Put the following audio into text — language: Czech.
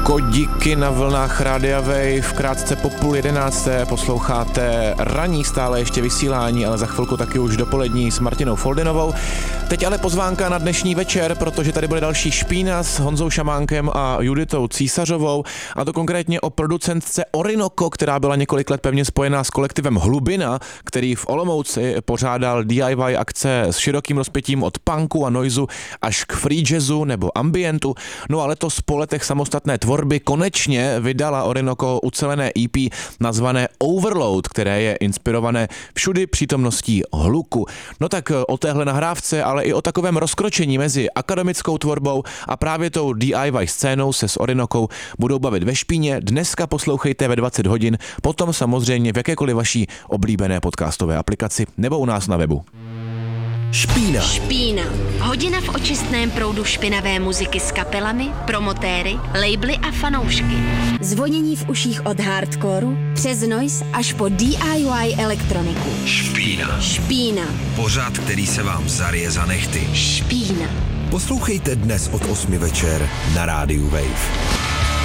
Kodíky na vlnách Rádia Wave, krátce po 10:30 posloucháte ranní stále ještě vysílání, ale za chvilku taky už dopolední s Martinou Foldinovou. Teď ale pozvánka na dnešní večer, protože tady bude další špína s Honzou Šamánkem a Juditou Císařovou, a to konkrétně o producentce Orinoco, která byla několik let pevně spojená s kolektivem Hlubina, který v Olomouci pořádal DIY akce s širokým rozpětím od punku a noizu až k free jazzu nebo ambientu. No a letos po letech samostatné tvorby konečně vydala Orinoco ucelené EP nazvané Overload, které je inspirované všudy přítomností hluku. No tak o téhle nahrávce, ale i o takovém rozkročení mezi akademickou tvorbou a právě tou DIY scénou se s Orinocou budou bavit ve špíně. Dneska poslouchejte ve 20 hodin, potom samozřejmě v jakékoliv vaší oblíbené podcastové aplikaci nebo u nás na webu. Špína. Špína. Hodina v očistném proudu špinavé muziky s kapelami, promotéry, labely a fanoušky. Zvonění v uších od hardcoreu přes noise až po DIY elektroniku. Špína. Špína. Pořad, který se vám zarije za nehty. Špína. Poslouchejte dnes od 8 večer na rádiu Wave.